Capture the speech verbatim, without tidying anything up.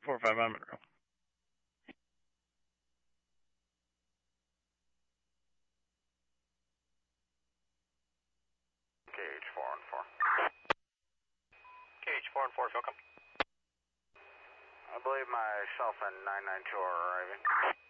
four five I'm Monroe. K H four one four. K H four one four, welcome. I believe myself and nine nine two are arriving.